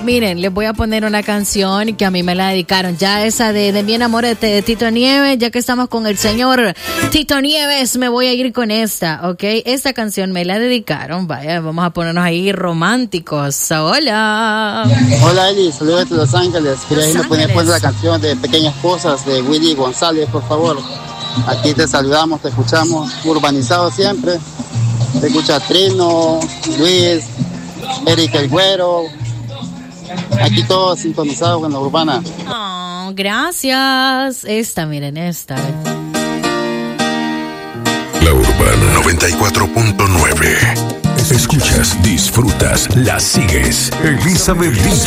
Miren, les voy a poner una canción que a mí me la dedicaron. Ya esa de Mi Enamorete de Tito Nieves, ya que estamos con el señor Tito Nieves, me voy a ir con esta, ¿ok? Esta canción me la dedicaron. Vaya, vamos a ponernos ahí románticos. Hola. Hola Eli, saludos desde Los Ángeles. Quería irme a poner la canción de Pequeñas Cosas de Willy González, por favor. Aquí te saludamos, te escuchamos, urbanizado siempre. Te escucha Trino, Luis, Eric el Güero. Aquí todos sintonizados con la urbana. Oh, gracias. Miren esta. La Urbana 94.9. Escuchas, disfrutas, la sigues. Elizabeth Díaz.